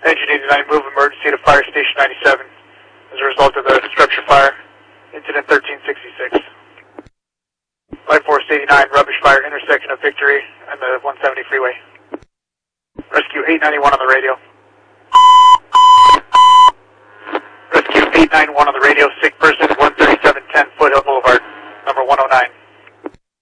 Engine 89, move emergency to Fire Station 97 as a result of the structure fire. Incident 1366. Light Force 89, rubbish fire, intersection of Victory and the 170 freeway. Rescue 891 on the radio. Rescue 891 on the radio, sick